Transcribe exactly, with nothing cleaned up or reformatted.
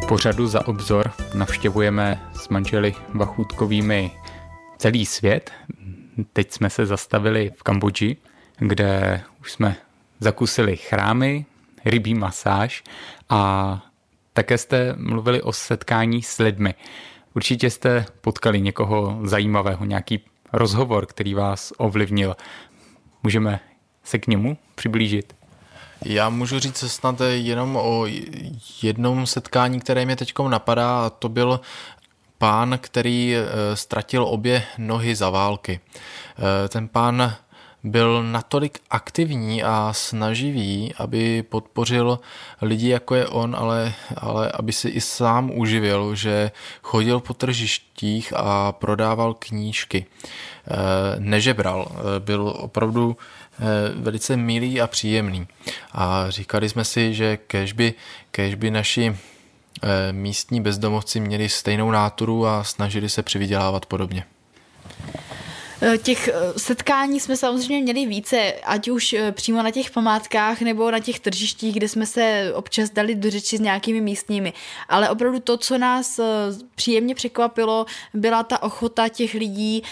pořadu Za obzor navštěvujeme s manželi Vachůtkovými celý svět. Teď jsme se zastavili v Kambodži, kde už jsme zakusili chrámy, rybí masáž a také jste mluvili o setkání s lidmi. Určitě jste potkali někoho zajímavého, nějaký rozhovor, který vás ovlivnil. Můžeme se k němu přiblížit? Já můžu říct snad jenom o jednom setkání, které mě teďkom napadá, a to byl pán, který ztratil obě nohy za války. Ten pán byl natolik aktivní a snaživý, aby podpořil lidi, jako je on, ale, ale aby si i sám uživil, že chodil po tržištích a prodával knížky. Nežebral, byl opravdu velice milý a příjemný. A říkali jsme si, že kéžby, kéžby naši místní bezdomovci měli stejnou náturu a snažili se přivydělávat podobně. Těch setkání jsme samozřejmě měli více, ať už přímo na těch památkách nebo na těch tržištích, kde jsme se občas dali do řeči s nějakými místními. Ale opravdu to, co nás příjemně překvapilo, byla ta ochota těch lidí